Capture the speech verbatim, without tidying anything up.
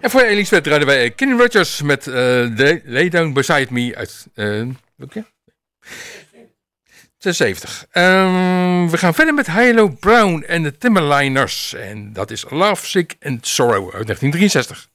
En voor Elisabeth draaiden wij Kenny Rogers met uh, Lay Down Beside Me uit... Uh, welke? zesenzeventig. Um, we gaan verder met Hilo Brown en de Timberliners. En dat is Love, Sick and Sorrow uit negentien drieënzestig.